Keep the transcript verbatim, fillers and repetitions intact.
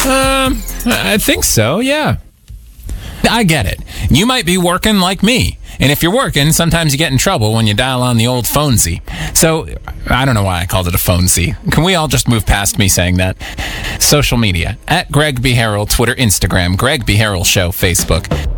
Um, I think so, yeah. I get it. You might be working like me. And if you're working, sometimes you get in trouble when you dial on the old phonesy. So, I don't know why I called it a phonesy. Can we all just move past me saying that? Social media. At Greg B. Harrell, Twitter, Instagram. Greg B. Harrell Show, Facebook.